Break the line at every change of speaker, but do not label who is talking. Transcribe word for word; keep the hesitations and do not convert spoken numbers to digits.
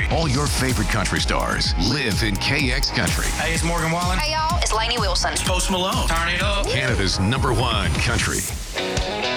country. All your favorite country stars live in K X Country.
Hey, it's Morgan Wallen.
Hey, y'all, it's Lainey Wilson.
Post Malone. Turn it up.
Canada's number one country.